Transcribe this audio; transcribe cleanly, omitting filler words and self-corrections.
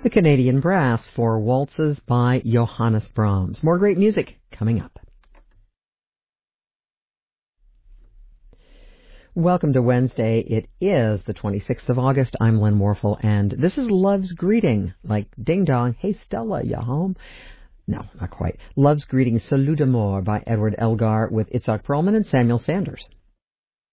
the Canadian Brass for Waltzes by Johannes Brahms. More great music coming up. Welcome to Wednesday. It is the 26th of August. I'm Lynn Warfel, and this is Love's Greeting, like ding dong, hey Stella, you home? No, not quite. Love's Greeting, Salut d'amour by Edward Elgar with Itzhak Perlman and Samuel Sanders.